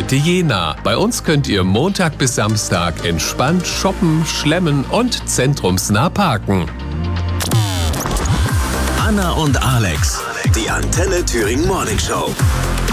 bitte Jena. Bei uns könnt ihr Montag bis Samstag entspannt shoppen, schlemmen und zentrumsnah parken. Anna und Alex, die Antenne Thüringen Morning Show.